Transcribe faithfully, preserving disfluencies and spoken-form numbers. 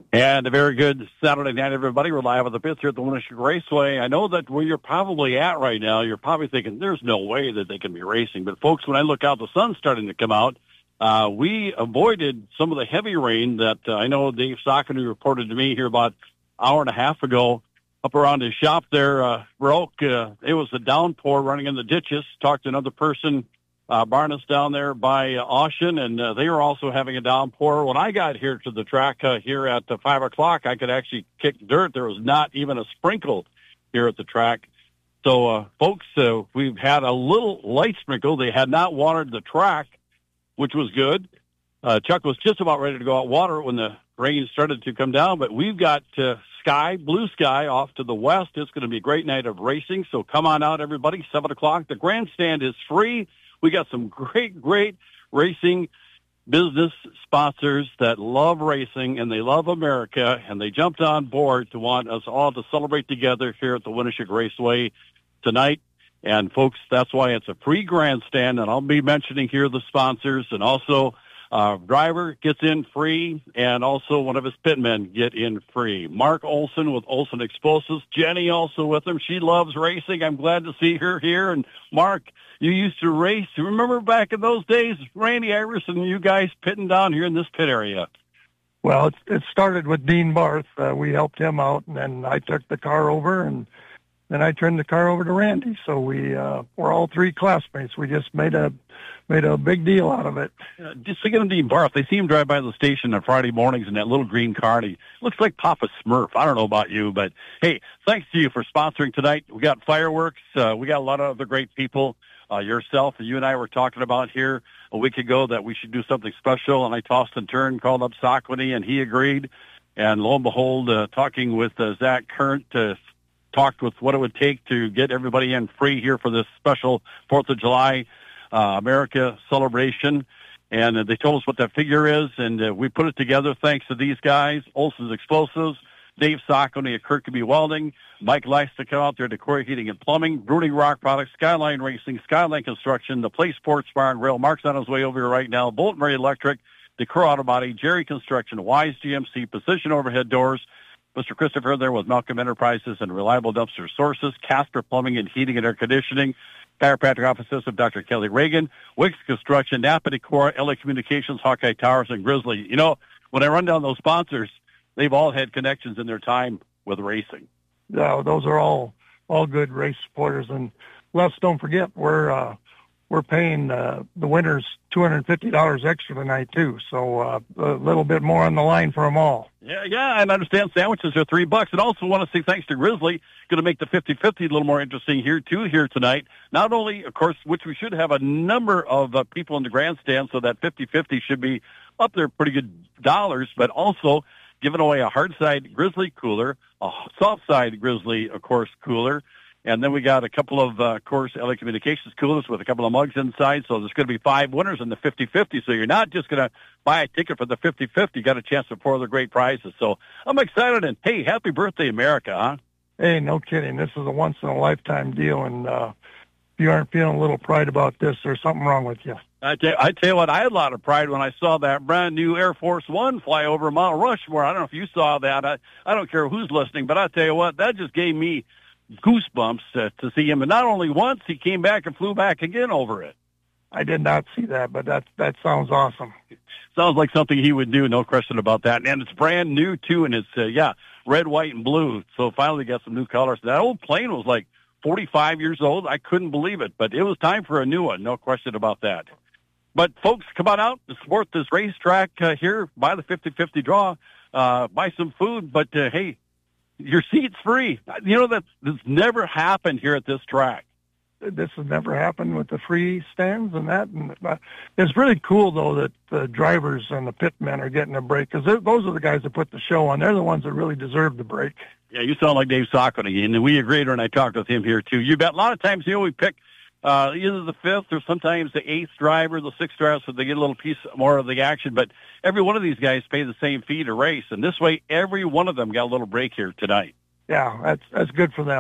And a very good Saturday night, everybody. We're live at the pits here at the Winnebago Raceway. I know that where you're probably at right now, you're probably thinking there's no way that they can be racing. But, folks, when I look out, the sun's starting to come out. Uh, we avoided some of the heavy rain that uh, I know Dave Saucony reported to me here about an hour and a half ago up around his shop there. Uh, broke. Uh, it was a downpour running in the ditches. Talked to another person, Uh, Barnes down there by uh, Ocean, and uh, they were also having a downpour. When I got here to the track uh, here at uh, five o'clock, I could actually kick dirt. There was not even a sprinkle here at the track. So, uh, folks, uh, we've had a little light sprinkle. They had not watered the track, which was good. Uh, Chuck was just about ready to go out water when the rain started to come down, but we've got uh, sky, blue sky off to the west. It's going to be a great night of racing, so come on out, everybody, seven o'clock. The grandstand is free. We got some great, great racing business sponsors that love racing, and they love America, and they jumped on board to want us all to celebrate together here at the Winnebago Raceway tonight. And, folks, that's why it's a free grandstand, and I'll be mentioning here the sponsors, and also uh, driver gets in free, and also one of his pitmen get in free. Mark Olson with Olson Explosives. Jenny also with him. She loves racing. I'm glad to see her here. And, Mark, you used to race. Remember back in those days, Randy Iverson and you guys pitting down here in this pit area? Well, it, it started with Dean Barth. Uh, we helped him out, and then I took the car over, and then I turned the car over to Randy. So we uh, we're all three classmates. We just made a made a big deal out of it. Uh, just thinking of Dean Barth, they see him drive by the station on Friday mornings in that little green car, and he looks like Papa Smurf. I don't know about you, but hey, thanks to you for sponsoring tonight. We got fireworks. Uh, we got a lot of other great people. Uh, yourself and you and I were talking about here a week ago that we should do something special, and I tossed and turned, called up Saucony, and he agreed. And lo and behold, uh, talking with uh, Zach Current, uh, talked with what it would take to get everybody in free here for this special fourth of July uh, America celebration. And uh, they told us what that figure is, and uh, we put it together thanks to these guys, Olson's Explosives, Dave Saucony at Kirkby Welding, Mike likes to come out there to Corey Heating and Plumbing, Bruning Rock Products, Skyline Racing, Skyline Construction, The Place Sports Bar and Grill. Mark's on his way over here right now. Bolton Murray Electric, Decor Auto Body, Jerry Construction, Wise G M C, Precision Overhead Doors, Mister Christopher there with Malcolm Enterprises and Reliable Dumpster Sources, Casper Plumbing and Heating and Air Conditioning, Chiropractic Offices of Doctor Kelly Reagan, Wicks Construction, Napa Decor, L A Communications, Hawkeye Towers, and Grizzly. You know, when I run down those sponsors, they've all had connections in their time with racing. Yeah, those are all all good race supporters. And Les, don't forget, we're uh, we're paying uh, the winners two hundred fifty dollars extra tonight too. So uh, a little bit more on the line for them all. Yeah, yeah, and I understand sandwiches are three bucks. And also want to say thanks to Grizzly, going to make the fifty-fifty a little more interesting here too here tonight. Not only, of course, which we should have a number of uh, people in the grandstand, so that fifty-fifty should be up there pretty good dollars, but also giving away a hard side Grizzly cooler, a soft side Grizzly, of course, cooler. And then we got a couple of, uh, of course, L A Communications coolers with a couple of mugs inside. So there's going to be five winners in the fifty-fifty. So you're not just going to buy a ticket for the fifty-fifty. You got a chance for four other great prizes. So I'm excited. And, hey, happy birthday, America, huh? Hey, no kidding. This is a once-in-a-lifetime deal. And uh, if you aren't feeling a little pride about this, there's something wrong with you. I tell, I tell you what, I had a lot of pride when I saw that brand new Air Force One fly over Mount Rushmore. I don't know if you saw that. I, I don't care who's listening, but I tell you what, that just gave me goosebumps uh, to see him. And not only once, he came back and flew back again over it. I did not see that, but that that sounds awesome. Sounds like something he would do, no question about that. And it's brand new, too, and it's, uh, yeah, red, white, and blue. So finally got some new colors. That old plane was like forty-five years old. I couldn't believe it, but it was time for a new one, no question about that. But, folks, come on out to support this racetrack uh, here. Buy the fifty-fifty draw. Uh, buy some food. But, uh, hey, your seat's free. You know, that this never happened here at this track. This has never happened with the free stands and that. And uh, it's really cool, though, that the drivers and the pitmen are getting a break, because those are the guys that put the show on. They're the ones that really deserve the break. Yeah, you sound like Dave Saucony, and we agreed when I talked with him here, too. You bet. A lot of times, you know, we pick Uh, either the fifth or sometimes the eighth driver, the sixth driver, so they get a little piece more of the action. But every one of these guys pay the same fee to race, and this way every one of them got a little break here tonight. Yeah, that's that's good for them.